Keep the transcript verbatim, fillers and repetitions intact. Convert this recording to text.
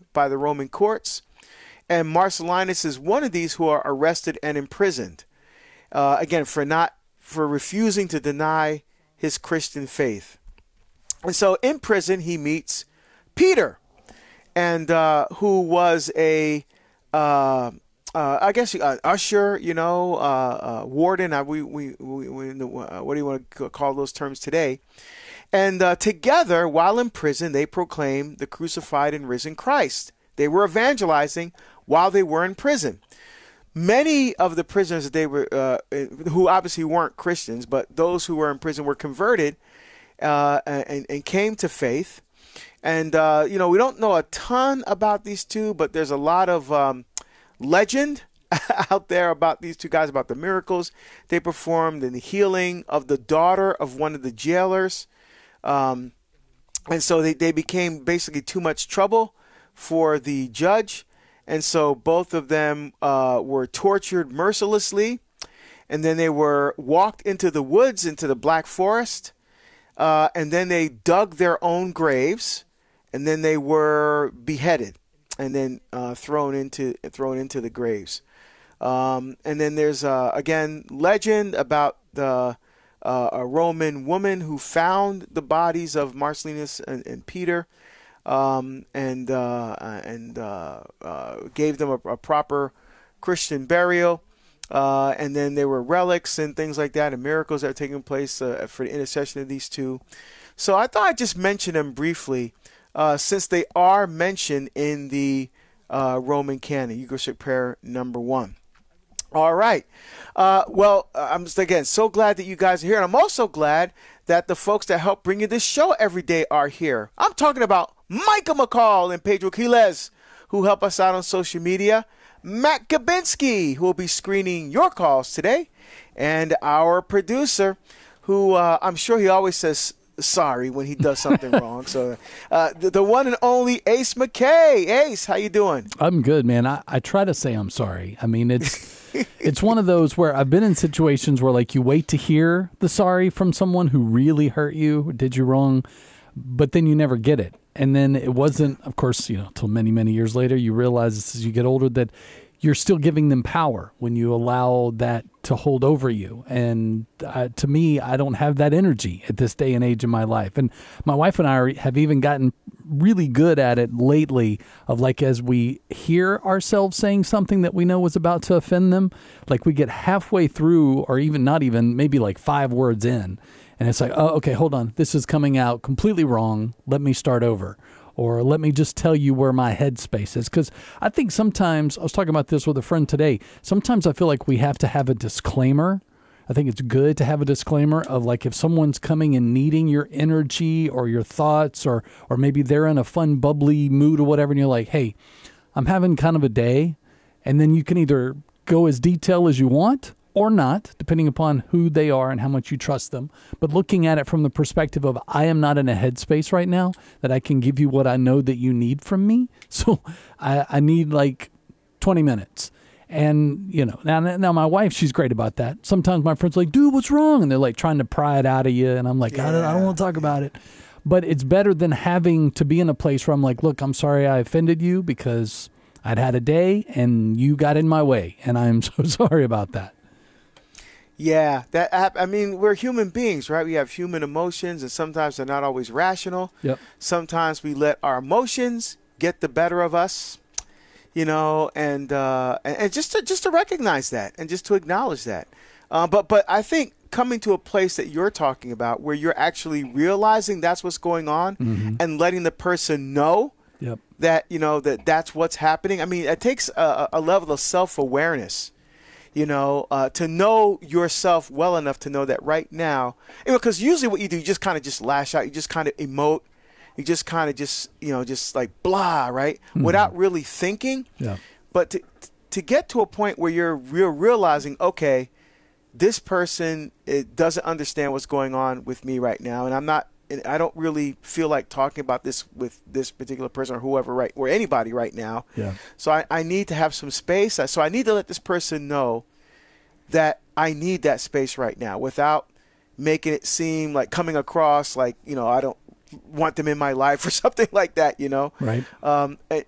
by the Roman courts. And Marcellinus is one of these who are arrested and imprisoned, uh, again, for not for refusing to deny his Christian faith. And so in prison, he meets Peter, and uh, who was a, uh, uh, I guess, uh, usher, you know, uh, uh, warden. Uh, we, we, we, we uh, what do you want to call those terms today? And uh, together, while in prison, they proclaimed the crucified and risen Christ. They were evangelizing while they were in prison. Many of the prisoners that they were, uh, who obviously weren't Christians, but those who were in prison were converted uh, and, and came to faith. And, uh, you know, we don't know a ton about these two, but there's a lot of um, legend out there about these two guys, about the miracles they performed and the healing of the daughter of one of the jailers. Um, and so they, they became basically too much trouble for the judge. And so both of them uh, were tortured mercilessly. And then they were walked into the woods, into the Black Forest. Uh, and then they dug their own graves. And then they were beheaded and then uh, thrown into thrown into the graves. Um, and then there's, uh, again, legend about the uh, a Roman woman who found the bodies of Marcellinus and, and Peter. Um, and uh, and uh, uh, gave them a, a proper Christian burial. Uh, and then there were relics and things like that and miracles that are taking place uh, for the intercession of these two. So I thought I'd just mention them briefly uh, since they are mentioned in the uh, Roman canon, Eucharistic prayer number one. All right. Uh, well, I'm just, again, so glad that you guys are here. And I'm also glad that the folks that help bring you this show every day are here. I'm talking about Micah McCall and Pedro Quiles, who help us out on social media. Matt Gabinski, who will be screening your calls today. And our producer, who uh, I'm sure he always says sorry when he does something wrong. So uh, the, the one and only Ace McKay. Ace, how you doing? I'm good, man. I, I try to say I'm sorry. I mean, it's it's one of those where I've been in situations where, like, you wait to hear the sorry from someone who really hurt you, did you wrong, but then you never get it. And then it wasn't, of course, you know, until many, many years later, you realize as you get older that you're still giving them power when you allow that to hold over you. And uh, to me, I don't have that energy at this day and age in my life. And my wife and I are, have even gotten really good at it lately of, like, as we hear ourselves saying something that we know was about to offend them, like we get halfway through or even not even maybe like five words in. And it's like, oh, okay, hold on. This is coming out completely wrong. Let me start over. Or let me just tell you where my headspace is. Because I think sometimes, I was talking about this with a friend today, sometimes I feel like we have to have a disclaimer. I think it's good to have a disclaimer of, like, if someone's coming and needing your energy or your thoughts, or or maybe they're in a fun, bubbly mood or whatever, and you're like, hey, I'm having kind of a day. And then you can either go as detailed as you want or not, depending upon who they are and how much you trust them. But looking at it from the perspective of, I am not in a headspace right now that I can give you what I know that you need from me. So I, I need like twenty minutes. And, you know, now, now my wife, she's great about that. Sometimes my friends are like, dude, what's wrong? And they're like trying to pry it out of you. And I'm like, yeah. I don't, I don't want to talk about it. But it's better than having to be in a place where I'm like, look, I'm sorry I offended you because I'd had a day and you got in my way. And I'm so sorry about that. Yeah, that I mean, we're human beings, right? We have human emotions, and sometimes they're not always rational. Yep. Sometimes we let our emotions get the better of us, you know, and uh, and just to just to recognize that and just to acknowledge that. Uh, but but I think coming to a place that you're talking about, where you're actually realizing that's what's going on, mm-hmm. and letting the person know yep. that, you know, that that's what's happening. I mean, it takes a, a level of self-awareness. You know, uh, to know yourself well enough to know that right now, because usually what you do, you just kind of just lash out. You just kind of emote. You just kind of just, you know, just like blah, right? Mm-hmm. Without really thinking. Yeah. But to, to get to a point where you're real realizing, okay, this person, it doesn't understand what's going on with me right now. And I'm not, and I don't really feel like talking about this with this particular person or whoever, right, or anybody right now. Yeah. So I, I need to have some space. So I need to let this person know that I need that space right now without making it seem like coming across like, you know, I don't want them in my life or something like that, you know. Right. Um,